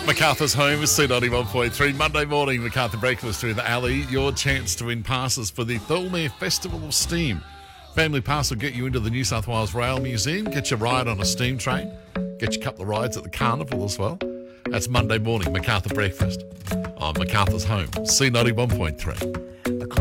MacArthur's home is C91.3. Monday morning, MacArthur Breakfast through the alley. Your chance to win passes for the Thirlmere Festival of Steam. Family pass will get you into the New South Wales Rail Museum, get you a ride on a steam train, get you a couple of rides at the carnival as well. That's Monday morning, MacArthur Breakfast on MacArthur's home, C91.3.